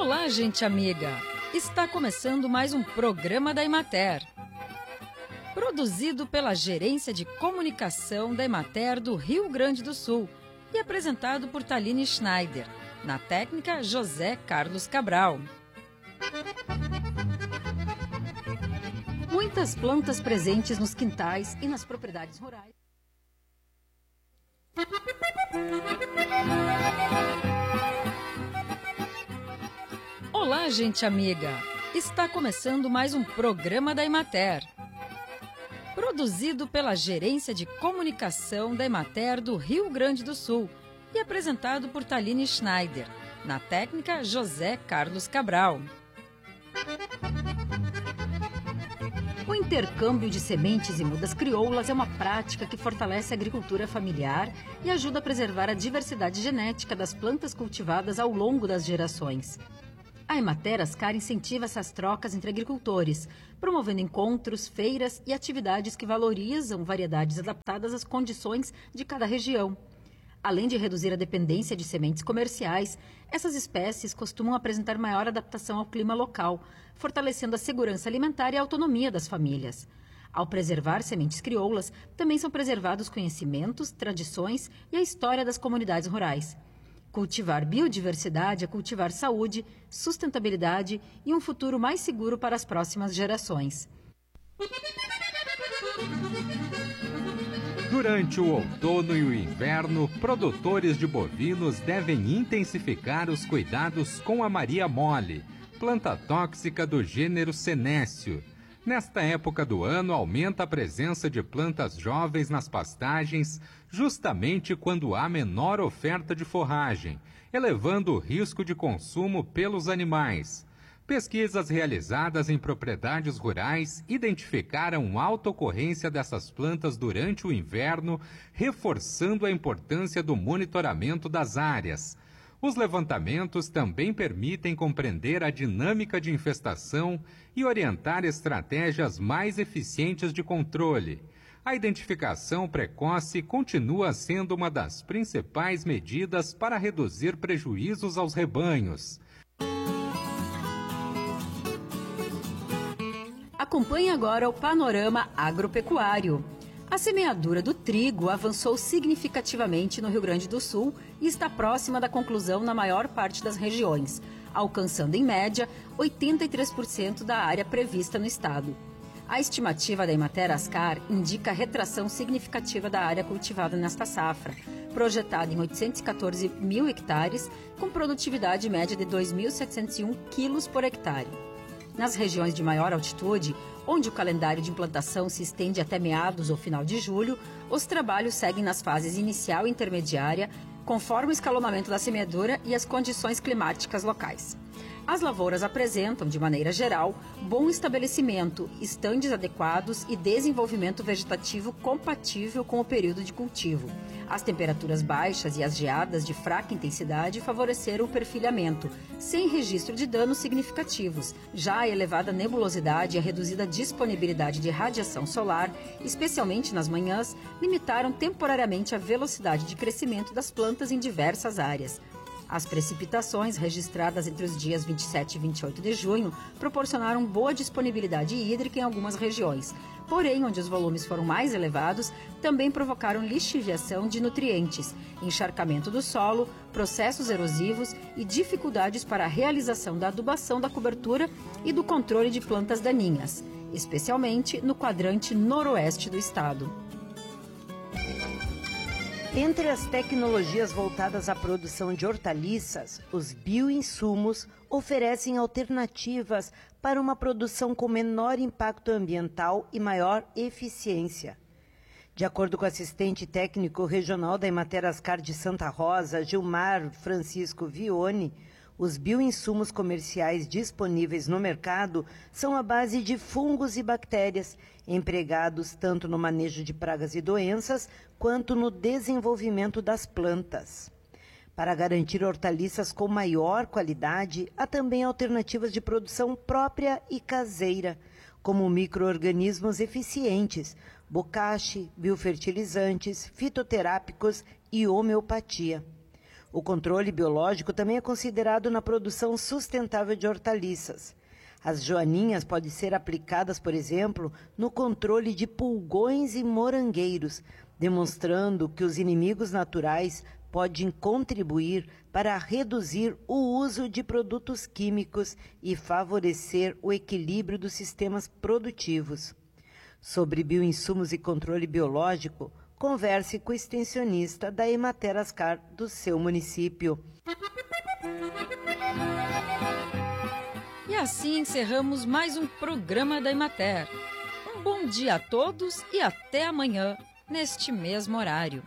Olá, gente amiga! Está começando mais um programa da Emater. Produzido pela Gerência de Comunicação da Emater do Rio Grande do Sul e apresentado por Thaline Schneider. Na técnica, José Carlos Cabral. Muitas plantas presentes nos quintais e nas propriedades rurais. Olá, gente amiga! Está começando mais um programa da Emater. Produzido pela Gerência de Comunicação da Emater do Rio Grande do Sul e apresentado por Thaline Schneider. Na técnica, José Carlos Cabral. O intercâmbio de sementes e mudas crioulas é uma prática que fortalece a agricultura familiar e ajuda a preservar a diversidade genética das plantas cultivadas ao longo das gerações. A Emater Ascar incentiva essas trocas entre agricultores, promovendo encontros, feiras e atividades que valorizam variedades adaptadas às condições de cada região. Além de reduzir a dependência de sementes comerciais, essas espécies costumam apresentar maior adaptação ao clima local, fortalecendo a segurança alimentar e a autonomia das famílias. Ao preservar sementes crioulas, também são preservados conhecimentos, tradições e a história das comunidades rurais. Cultivar biodiversidade é cultivar saúde, sustentabilidade e um futuro mais seguro para as próximas gerações. Durante o outono e o inverno, produtores de bovinos devem intensificar os cuidados com a Maria Mole, planta tóxica do gênero Senécio. Nesta época do ano, aumenta a presença de plantas jovens nas pastagens, justamente quando há menor oferta de forragem, elevando o risco de consumo pelos animais. Pesquisas realizadas em propriedades rurais identificaram alta ocorrência dessas plantas durante o inverno, reforçando a importância do monitoramento das áreas. Os levantamentos também permitem compreender a dinâmica de infestação e orientar estratégias mais eficientes de controle. A identificação precoce continua sendo uma das principais medidas para reduzir prejuízos aos rebanhos. Acompanhe agora o panorama agropecuário. A semeadura do trigo avançou significativamente no Rio Grande do Sul e está próxima da conclusão na maior parte das regiões, alcançando em média 83% da área prevista no estado. A estimativa da Emater Ascar indica a retração significativa da área cultivada nesta safra, projetada em 814 mil hectares, com produtividade média de 2.701 quilos por hectare. Nas regiões de maior altitude, onde o calendário de implantação se estende até meados ou final de julho, os trabalhos seguem nas fases inicial e intermediária, conforme o escalonamento da semeadura e as condições climáticas locais. As lavouras apresentam, de maneira geral, bom estabelecimento, estandes adequados e desenvolvimento vegetativo compatível com o período de cultivo. As temperaturas baixas e as geadas de fraca intensidade favoreceram o perfilhamento, sem registro de danos significativos. Já a elevada nebulosidade e a reduzida disponibilidade de radiação solar, especialmente nas manhãs, limitaram temporariamente a velocidade de crescimento das plantas em diversas áreas. As precipitações registradas entre os dias 27 e 28 de junho proporcionaram boa disponibilidade hídrica em algumas regiões. Porém, onde os volumes foram mais elevados, também provocaram lixiviação de nutrientes, encharcamento do solo, processos erosivos e dificuldades para a realização da adubação da cobertura e do controle de plantas daninhas, especialmente no quadrante noroeste do estado. Entre as tecnologias voltadas à produção de hortaliças, os bioinsumos oferecem alternativas para uma produção com menor impacto ambiental e maior eficiência. De acordo com o assistente técnico regional da Emater Ascar de Santa Rosa, Gilmar Francisco Vione, os bioinsumos comerciais disponíveis no mercado são à base de fungos e bactérias, empregados tanto no manejo de pragas e doenças, quanto no desenvolvimento das plantas. Para garantir hortaliças com maior qualidade, há também alternativas de produção própria e caseira, como micro-organismos eficientes, bocache, biofertilizantes, fitoterápicos e homeopatia. O controle biológico também é considerado na produção sustentável de hortaliças. As joaninhas podem ser aplicadas, por exemplo, no controle de pulgões e morangueiros, demonstrando que os inimigos naturais podem contribuir para reduzir o uso de produtos químicos e favorecer o equilíbrio dos sistemas produtivos. Sobre bioinsumos e controle biológico, converse com o extensionista da Emater Ascar do seu município. E assim encerramos mais um programa da Emater. Um bom dia a todos e até amanhã, neste mesmo horário.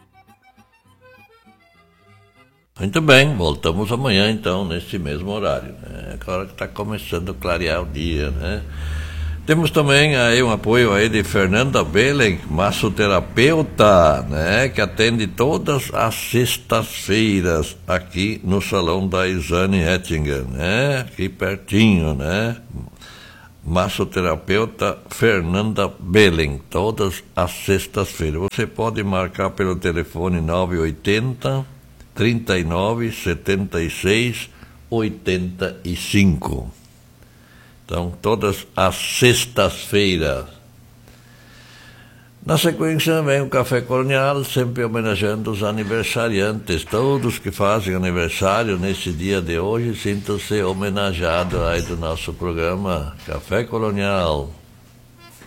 Muito bem, voltamos amanhã então, neste mesmo horário, né? Agora que está começando a clarear o dia, né? Temos também aí um apoio aí de Fernanda Belen, massoterapeuta, né? Que atende todas as sextas-feiras aqui no salão da Isane Ettinger, né? Aqui pertinho, né? Massoterapeuta Fernanda Belen, todas as sextas-feiras. Você pode marcar pelo telefone 980 39 76 85. Então, todas as sextas-feiras. Na sequência vem o Café Colonial, sempre homenageando os aniversariantes. Todos que fazem aniversário nesse dia de hoje, sintam-se homenageados aí do nosso programa Café Colonial.